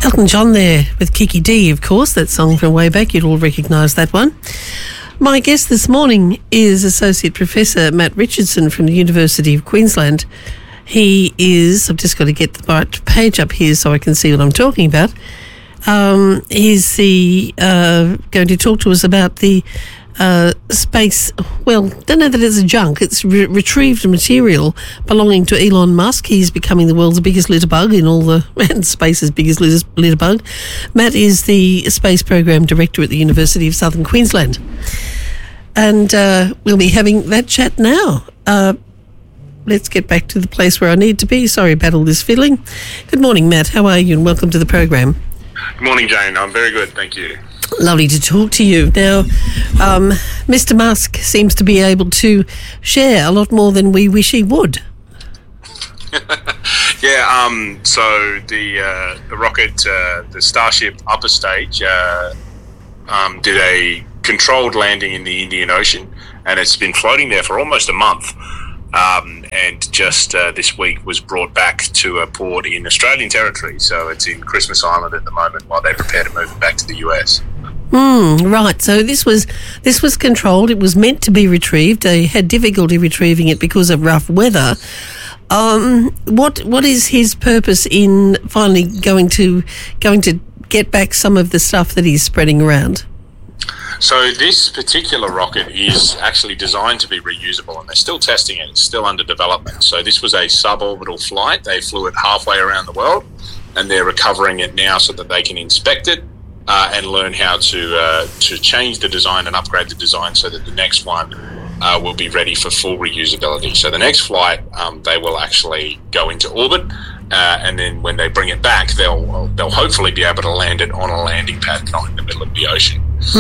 Elton John there with Kiki D, of course, that song from way back. You'd all recognise that one. My guest this morning is Associate Professor Matt Richardson from the University of Queensland. He is, I've just got to get the right page up here so I can see what I'm talking about. He's going to talk to us about the space, well, don't know that it's a junk, it's retrieved material belonging to Elon Musk. He's becoming the world's biggest litterbug and space's biggest litterbug. Matt is the Space Program Director at the University of Southern Queensland. And we'll be having that chat now. Let's get back to the place where I need to be. Sorry about all this fiddling. Good morning, Matt. How are you? And welcome to the program. Good morning, Jane. I'm very good, thank you. Lovely to talk to you. Now, Mr. Musk seems to be able to share a lot more than we wish he would. Yeah, so the rocket, the Starship upper stage, did a controlled landing in the Indian Ocean, and it's been floating there for almost a month. And just this week was brought back to a port in Australian territory. So it's in Christmas Island at the moment while they prepare to move it back to the US. Right. So this was controlled. It was meant to be retrieved. They had difficulty retrieving it because of rough weather. What is his purpose in finally going to get back some of the stuff that he's spreading around? So this particular rocket is actually designed to be reusable, and they're still testing it. It's still under development. So this was a suborbital flight. They flew it halfway around the world, and they're recovering it now so that they can inspect it and learn how to change the design and upgrade the design so that the next one will be ready for full reusability. So the next flight, they will actually go into orbit, and then when they bring it back, they'll hopefully be able to land it on a landing pad, not in the middle of the ocean.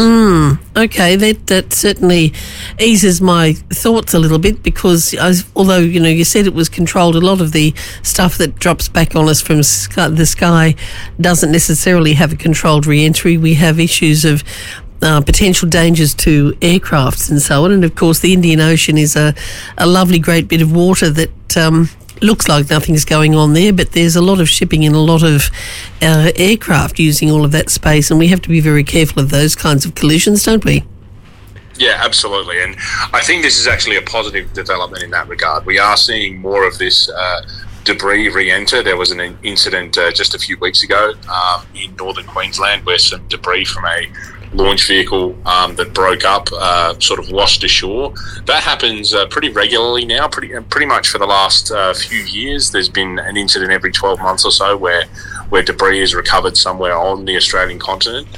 Okay, that certainly eases my thoughts a little bit, because although you said it was controlled, a lot of the stuff that drops back on us from the sky doesn't necessarily have a controlled re-entry. We have issues of potential dangers to aircrafts and so on, and of course the Indian Ocean is a lovely great bit of water that looks like nothing's going on there, but there's a lot of shipping and a lot of aircraft using all of that space, and we have to be very careful of those kinds of collisions, don't we? Yeah, absolutely. And I think this is actually a positive development in that regard. We are seeing more of this debris re-enter. There was an incident just a few weeks ago in northern Queensland where some debris from a launch vehicle that broke up sort of washed ashore. That happens pretty regularly now, pretty much for the last few years. There's been an incident every 12 months or so where debris is recovered somewhere on the Australian continent.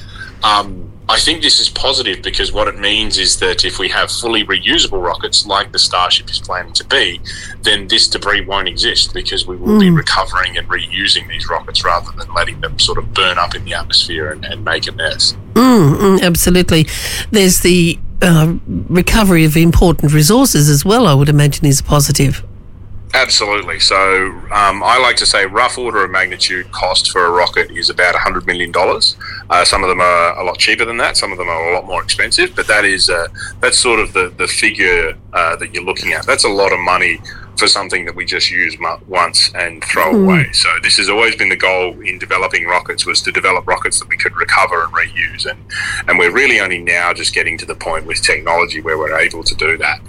I think this is positive because what it means is that if we have fully reusable rockets like the Starship is planning to be, then this debris won't exist because we will be recovering and reusing these rockets rather than letting them sort of burn up in the atmosphere and make a mess. Absolutely. There's the recovery of important resources as well, I would imagine, is a positive. Absolutely. So I like to say rough order of magnitude cost for a rocket is about $100 million. Some of them are a lot cheaper than that. Some of them are a lot more expensive. But that's sort of the figure that you're looking at. That's a lot of money for something that we just use once and throw away. So this has always been the goal in developing rockets, was to develop rockets that we could recover and reuse. And we're really only now just getting to the point with technology where we're able to do that.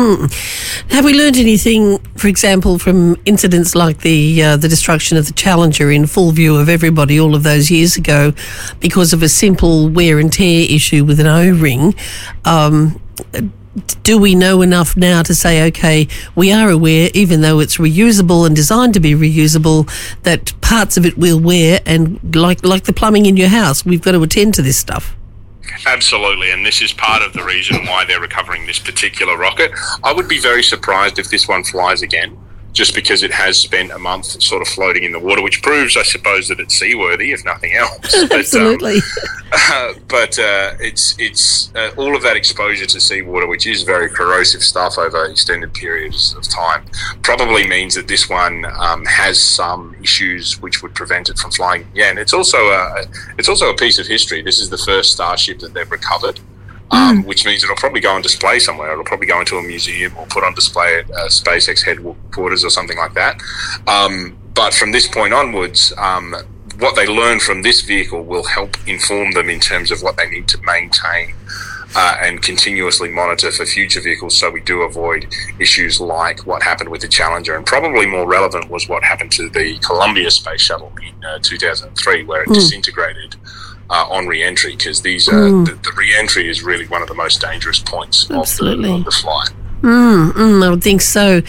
Have we learned anything, for example, from incidents like the destruction of the Challenger in full view of everybody all of those years ago because of a simple wear and tear issue with an O-ring? Do we know enough now to say, okay, we are aware, even though it's reusable and designed to be reusable, that parts of it will wear, and like the plumbing in your house, we've got to attend to this stuff? Absolutely, and this is part of the reason why they're recovering this particular rocket. I would be very surprised if this one flies again, just because it has spent a month sort of floating in the water, which proves, I suppose, that it's seaworthy, if nothing else. Absolutely. But it's all of that exposure to seawater, which is very corrosive stuff over extended periods of time, probably means that this one has some issues which would prevent it from flying again. It's also a piece of history. This is the first Starship that they've recovered. Which means it'll probably go on display somewhere. It'll probably go into a museum or put on display at SpaceX headquarters or something like that. But from this point onwards, what they learn from this vehicle will help inform them in terms of what they need to maintain and continuously monitor for future vehicles, so we do avoid issues like what happened with the Challenger. And probably more relevant was what happened to the Columbia Space Shuttle in 2003, where it disintegrated on re-entry, because the re-entry is really one of the most dangerous points of the flight. I would think so.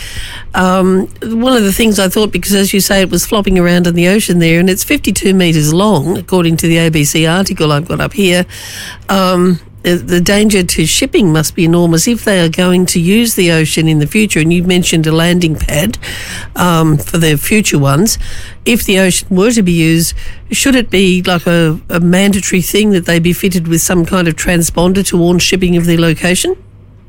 One of the things I thought, because as you say, it was flopping around in the ocean there, and it's 52 metres long, according to the ABC article I've got up here. The danger to shipping must be enormous if they are going to use the ocean in the future. And you mentioned a landing pad for the future ones. If the ocean were to be used, should it be like a mandatory thing that they be fitted with some kind of transponder to warn shipping of their location?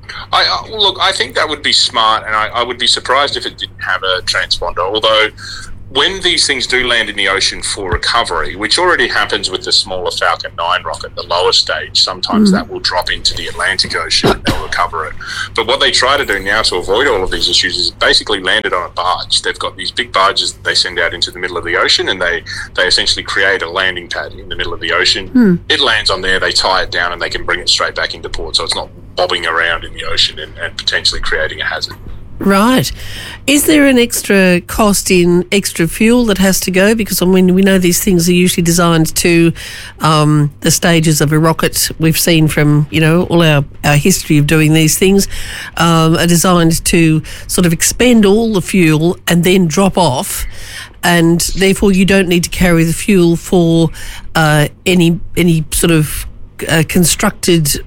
I think that would be smart, and I would be surprised if it didn't have a transponder, although when these things do land in the ocean for recovery, which already happens with the smaller Falcon 9 rocket, the lower stage, sometimes that will drop into the Atlantic Ocean and they'll recover it. But what they try to do now to avoid all of these issues is basically land it on a barge. They've got these big barges that they send out into the middle of the ocean, and they essentially create a landing pad in the middle of the ocean. It lands on there, they tie it down, and they can bring it straight back into port, so it's not bobbing around in the ocean and potentially creating a hazard. Right. Is there an extra cost in extra fuel that has to go? Because we know these things are usually designed to the stages of a rocket. We've seen from, all our history of doing these things are designed to sort of expend all the fuel and then drop off. And therefore you don't need to carry the fuel for any sort of constructed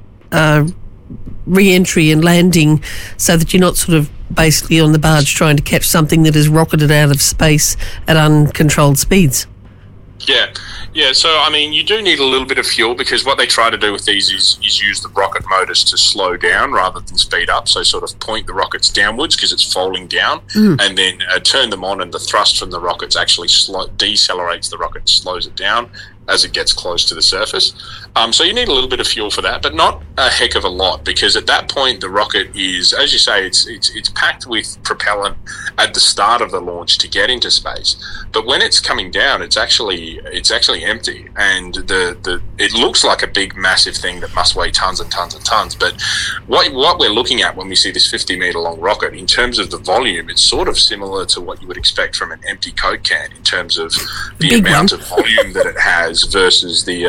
re-entry and landing, so that you're not sort of basically on the barge trying to catch something that is rocketed out of space at uncontrolled speeds. Yeah. So, you do need a little bit of fuel, because what they try to do with these is use the rocket motors to slow down rather than speed up. So sort of point the rockets downwards because it's falling down, and then turn them on, and the thrust from the rockets actually decelerates the rocket, slows it down as it gets close to the surface. So you need a little bit of fuel for that, but not a heck of a lot, because at that point the rocket is, as you say, it's packed with propellant at the start of the launch to get into space. But when it's coming down, it's actually empty, and it looks like a big, massive thing that must weigh tons and tons and tons. But what we're looking at when we see this 50-meter long rocket, in terms of the volume, it's sort of similar to what you would expect from an empty Coke can in terms of the amount of volume that it has versus the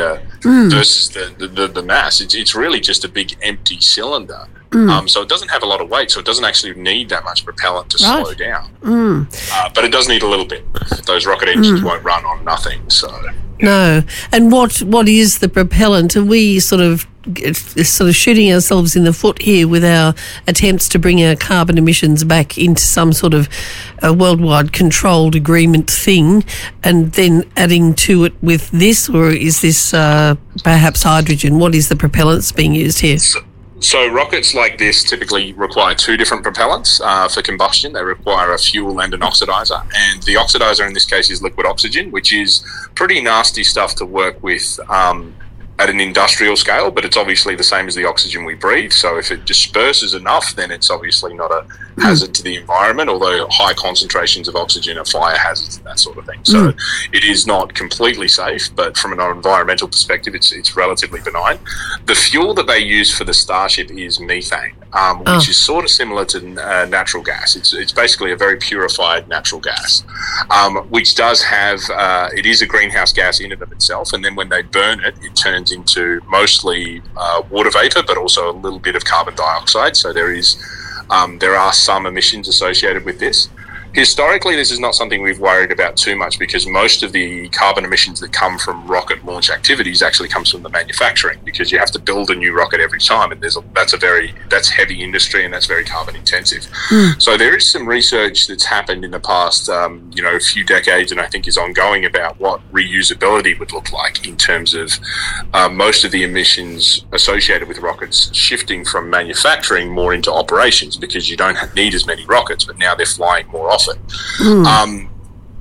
mass. It's really just a big empty cylinder. So it doesn't have a lot of weight, so it doesn't actually need that much propellant to slow down. But it does need a little bit. Those rocket engines won't run on nothing. So no. And what is the propellant? Are we sort of shooting ourselves in the foot here with our attempts to bring our carbon emissions back into some sort of a worldwide controlled agreement thing, and then adding to it with this, or is this perhaps hydrogen? What is the propellants being used here? So rockets like this typically require two different propellants for combustion. They require a fuel and an oxidizer, and the oxidizer in this case is liquid oxygen, which is pretty nasty stuff to work with at an industrial scale, but it's obviously the same as the oxygen we breathe. So if it disperses enough, then it's obviously not a hazard to the environment, although high concentrations of oxygen are fire hazards and that sort of thing. So it is not completely safe, but from an environmental perspective, it's relatively benign. The fuel that they use for the Starship is methane, which is sort of similar to natural gas. It's basically a very purified natural gas, which does have, it is a greenhouse gas in and of itself, and then when they burn it, it turns into mostly water vapor, but also a little bit of carbon dioxide. So there are some emissions associated with this. Historically, this is not something we've worried about too much, because most of the carbon emissions that come from rocket launch activities actually comes from the manufacturing, because you have to build a new rocket every time, and that's heavy industry, and that's very carbon intensive. So there is some research that's happened in the past, a few decades, and I think is ongoing, about what reusability would look like in terms of most of the emissions associated with rockets shifting from manufacturing more into operations, because you don't need as many rockets, but now they're flying more often.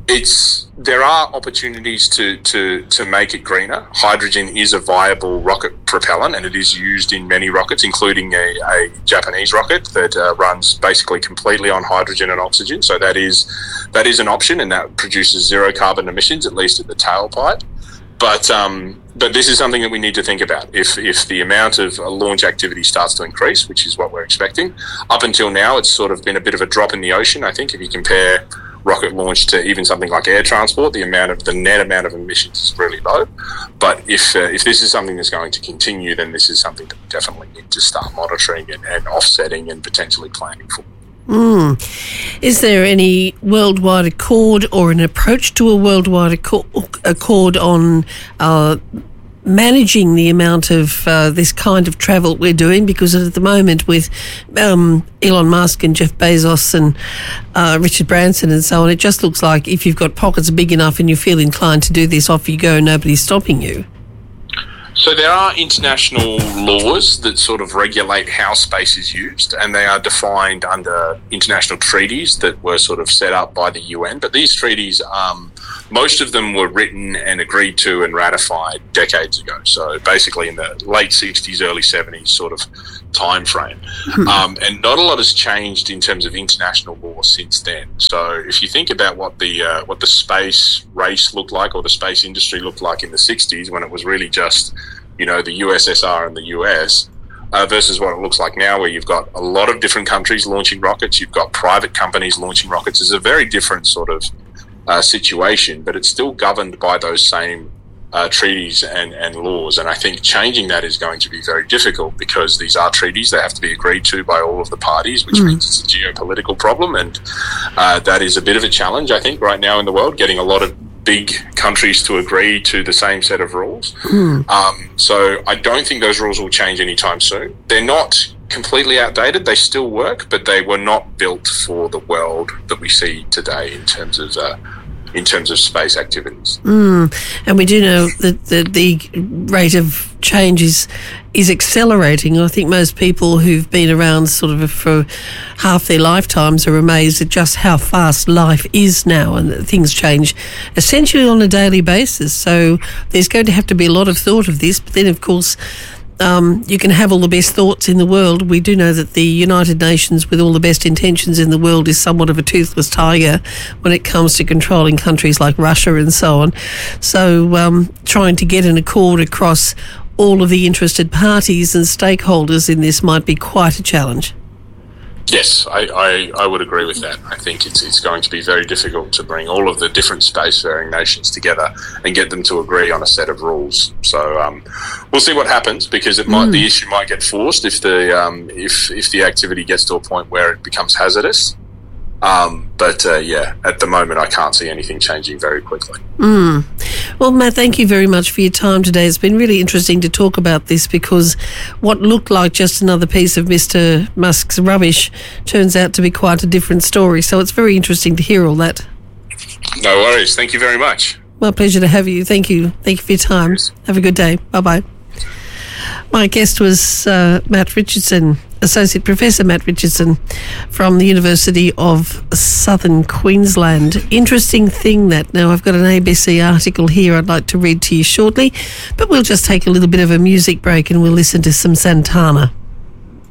There are opportunities to make it greener. Hydrogen is a viable rocket propellant, and it is used in many rockets, including a Japanese rocket that runs basically completely on hydrogen and oxygen. So that is an option, and that produces zero carbon emissions, at least at the tailpipe. But this is something that we need to think about. If the amount of launch activity starts to increase, which is what we're expecting, up until now it's sort of been a bit of a drop in the ocean. I think if you compare rocket launch to even something like air transport, the net amount of emissions is really low. But if this is something that's going to continue, then this is something that we definitely need to start monitoring and offsetting and potentially planning for. Is there any worldwide accord or an approach to a worldwide accord on managing the amount of this kind of travel we're doing? Because at the moment with Elon Musk and Jeff Bezos and Richard Branson and so on, it just looks like if you've got pockets big enough and you feel inclined to do this, off you go, nobody's stopping you. So there are international laws that sort of regulate how space is used, and they are defined under international treaties that were sort of set up by the UN. But these treaties, most of them were written and agreed to and ratified decades ago. So basically in the late 60s, early 70s sort of time frame. And not a lot has changed in terms of international law since then. So if you think about what the space race looked like, or the space industry looked like in the 60s, when it was really just, the USSR and the US, versus what it looks like now, where you've got a lot of different countries launching rockets, you've got private companies launching rockets, is a very different sort of situation, but it's still governed by those same treaties and laws. And I think changing that is going to be very difficult, because these are treaties. They have to be agreed to by all of the parties, which means it's a geopolitical problem. And that is a bit of a challenge, I think, right now in the world, getting a lot of big countries to agree to the same set of rules. So I don't think those rules will change anytime soon. They're not completely outdated. They still work, but they were not built for the world that we see today in terms of space activities. And we do know that the rate of change is accelerating. I think most people who've been around sort of for half their lifetimes are amazed at just how fast life is now, and that things change essentially on a daily basis. So there's going to have to be a lot of thought of this. But then, of course, you can have all the best thoughts in the world. We do know that the United Nations, with all the best intentions in the world, is somewhat of a toothless tiger when it comes to controlling countries like Russia and so on. So trying to get an accord across all of the interested parties and stakeholders in this might be quite a challenge. Yes, I would agree with that. I think it's going to be very difficult to bring all of the different spacefaring nations together and get them to agree on a set of rules. So we'll see what happens, because the issue might get forced if the activity gets to a point where it becomes hazardous. But at the moment I can't see anything changing very quickly. Well, Matt, thank you very much for your time today. It's been really interesting to talk about this, because what looked like just another piece of Mr. Musk's rubbish turns out to be quite a different story. So it's very interesting to hear all that. No worries. Thank you very much. My pleasure to have you. Thank you. Thank you for your time. Cheers. Have a good day. Bye-bye. My guest was Matt Richardson, Associate Professor Matt Richardson from the University of Southern Queensland. Interesting thing that. Now, I've got an ABC article here I'd like to read to you shortly, but we'll just take a little bit of a music break and we'll listen to some Santana.